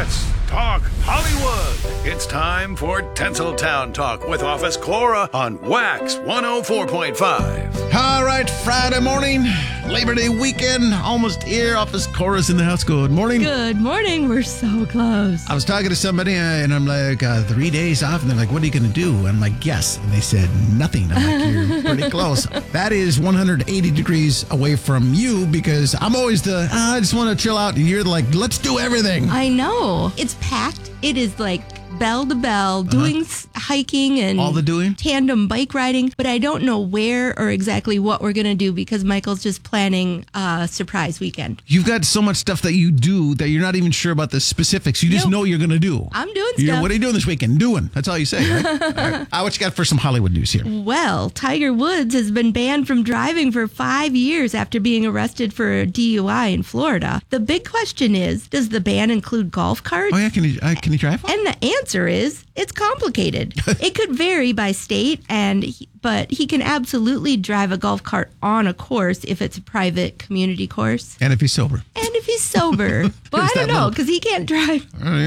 Let's talk Hollywood. It's time for Tinseltown Talk with Office Cora on Wax 104.5. All right, Friday morning, Labor Day weekend, almost here. Office Cora's in the house. Good morning. Good morning. We're so close. I was talking to somebody and I'm like, 3 days off. And they're like, what are you going to do? I'm like, yes. And they said, nothing. I'm like, you're pretty close. That is 180 degrees away from you because I'm always I just want to chill out. And you're like, let's do everything. I know. It's packed. It is like bell to bell, doing hiking and all the doing, tandem bike riding, but I don't know where or exactly what we're going to do because Michael's just planning a surprise weekend. You've got so much stuff that you do that you're not even sure about the specifics. You just know you're going to do. I'm doing stuff. What are you doing this weekend? Doing. That's all you say, right? All right. What you got for some Hollywood news here? Well, Tiger Woods has been banned from driving for 5 years after being arrested for a DUI in Florida. The big question is, does the ban include golf carts? Oh, yeah. Can you drive one? And the answer is, it's complicated. It could vary by state, but he can absolutely drive a golf cart on a course if it's a private community course. And if he's sober. But I don't know, because he can't drive.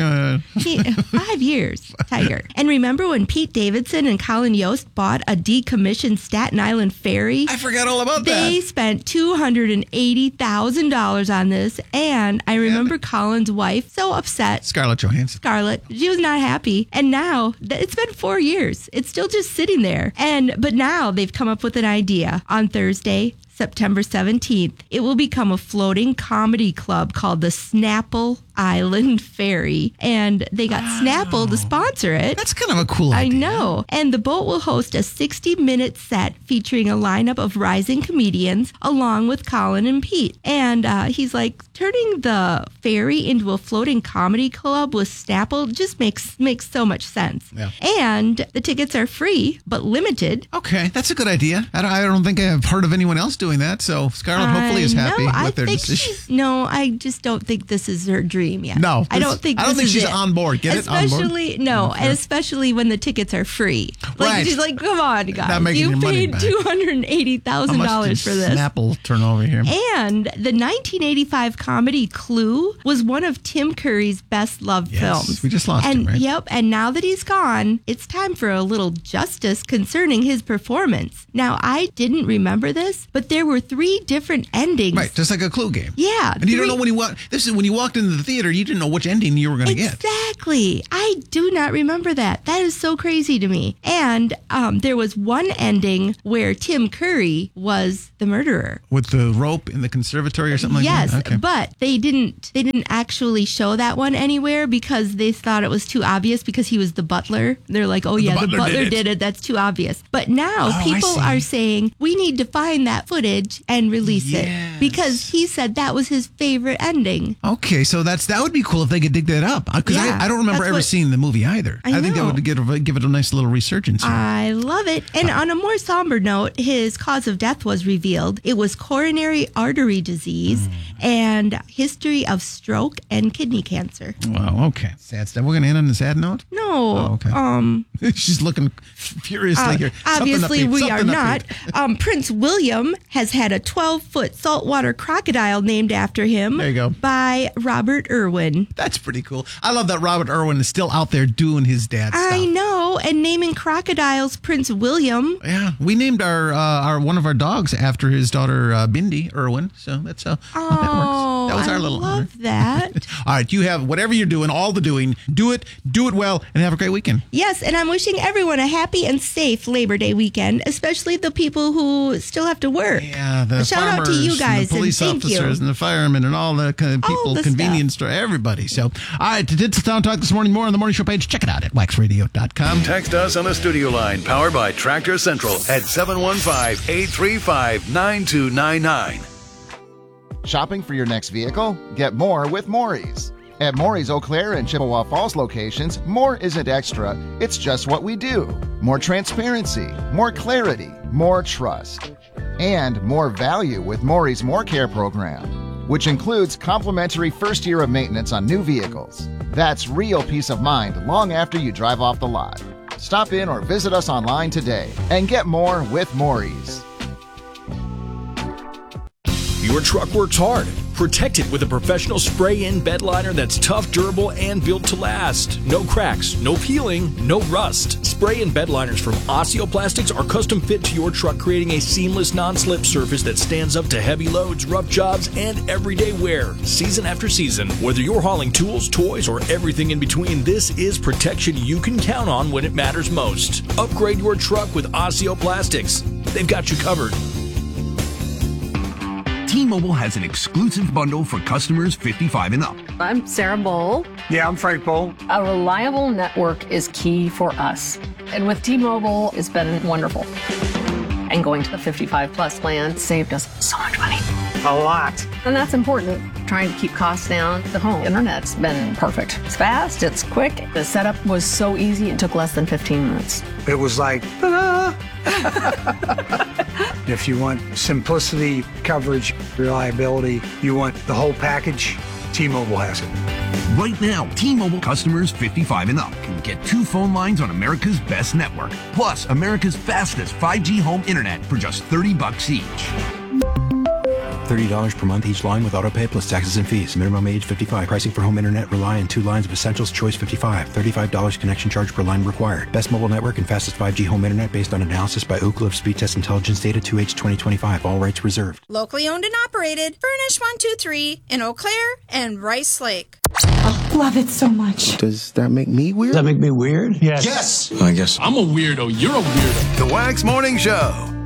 5 years, Tiger. And remember when Pete Davidson and Colin Yost bought a decommissioned Staten Island ferry? I forgot all about that. They spent $280,000 on this, and I remember Colin's wife so upset. Scarlett Johansson. She was not happy. And now, it's been 4 years. It's still just sitting there. But now they've come up with an idea. On Thursday, September 17th, it will become a floating comedy club called the Snapple Island Ferry. And they got Snapple to sponsor it. That's kind of a cool idea. I know. And the boat will host a 60-minute set featuring a lineup of rising comedians along with Colin and Pete. And he's like, turning the ferry into a floating comedy club with Snapple just makes so much sense. Yeah. And the tickets are free, but limited. Okay, that's a good idea. I don't think I have heard of anyone else doing that. So Scarlett hopefully is happy with their decision. No, I just don't think this is her dream yet. No, I don't think she's on board. Get it? On board? No, and especially when the tickets are free. Right. She's like, come on, guys. Not making You your money paid back. $280,000 for this. Snapple turn over here. And the 1985 comedy Clue was one of Tim Curry's best loved films. We just lost him, right? Yep. And now that he's gone, it's time for a little justice concerning his performance. Now, I didn't remember this, but there were 3 different endings. Right, just like a Clue game. Yeah. And you don't know when you walked into the theater, you didn't know which ending you were going to get. Exactly. I do not remember that. That is so crazy to me. And there was one ending where Tim Curry was the murderer. With the rope in the conservatory or something like that? Yes, Okay. but they didn't actually show that one anywhere because they thought it was too obvious because he was the butler. They're like, oh yeah, the butler did it. That's too obvious. But now people are saying we need to find that footage and release it because he said that was his favorite ending. Okay, so that would be cool if they could dig that up because I don't remember ever seeing the movie either. I think that would give it a nice little resurgence. I love it. And on a more somber note, his cause of death was revealed. It was coronary artery disease and history of stroke and kidney cancer. Wow, okay. Sad stuff. We're going to end on a sad note? No. Oh, okay. She's looking furiously here. Obviously, we are not. Prince William has had a 12-foot saltwater crocodile named after him. There you go. By Robert Irwin. That's pretty cool. I love that Robert Irwin is still out there doing his dad stuff. I know, and naming crocodiles Prince William. Yeah, we named our one of our dogs after his daughter Bindi Irwin. So that's how that works. That was our little. I love that. All right, you have whatever you're doing, all the doing. Do it well, and have a great weekend. Yes, and I'm wishing everyone a happy and safe Labor Day weekend, especially the people who still have to work. Yeah, the shout farmers, out to you guys, and the police and thank officers, you. and the firemen, and all the people, convenience store, everybody. So, all right, to Tinseltown Talk this morning, more on the morning show page. Check it out at waxradio.com. Text us on the studio line powered by Tractor Central at 715-835-9299. Shopping for your next vehicle? Get more with Maury's. At Maury's Eau Claire and Chippewa Falls locations, more isn't extra, it's just what we do. More transparency, more clarity, more trust. And more value with Maury's More Care program, which includes complimentary first year of maintenance on new vehicles. That's real peace of mind long after you drive off the lot. Stop in or visit us online today and get more with Maury's. Your truck works hard. Protect it with a professional spray-in bed liner that's tough, durable, and built to last. No cracks, no peeling, no rust. Spray-in bed liners from Osteoplastics are custom fit to your truck, creating a seamless, non-slip surface that stands up to heavy loads, rough jobs, and everyday wear. Season after season, whether you're hauling tools, toys, or everything in between, this is protection you can count on when it matters most. Upgrade your truck with Osteoplastics. They've got you covered. T-Mobile has an exclusive bundle for customers 55 and up. I'm Sarah Bowl. Yeah, I'm Frank Bowl. A reliable network is key for us. And with T-Mobile, it's been wonderful. And going to the 55 plus plan saved us so much money. A lot. And that's important. Trying to keep costs down. The home internet's been perfect. It's fast, it's quick. The setup was so easy, it took less than 15 minutes. It was like, ta-da! If you want simplicity, coverage, reliability, you want the whole package, T-Mobile has it. Right now, T-Mobile customers 55 and up can get 2 phone lines on America's best network, plus America's fastest 5G home internet for just $30 each. $30 per month each line with autopay plus taxes and fees. Minimum age 55. Pricing for home internet rely on 2 lines of Essentials Choice 55. $35 connection charge per line required. Best mobile network and fastest 5G home internet based on analysis by Ookla of Speed Test Intelligence data 2H 2025. All rights reserved. Locally owned and operated. Furnish 123 in Eau Claire and Rice Lake. I love it so much. Does that make me weird? Does that make me weird? Yes. I guess I'm a weirdo. You're a weirdo. The Wax Morning Show.